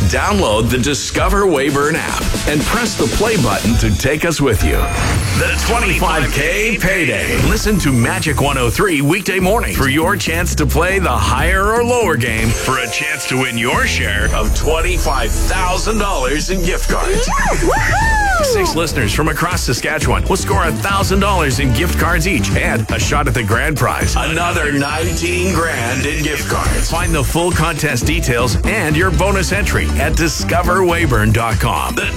Download the Discover Weyburn app and press the play button to take us with you. The 25K Payday. Listen to Magic 103 weekday mornings for your chance to play the higher or lower game for a chance to win your share of $25,000 in gift cards. 6 listeners from across Saskatchewan will score $1,000 in gift cards each and a shot at the grand prize. Another 19 grand in gift cards. Find the full contest details and your bonus entry at discoverweyburn.com.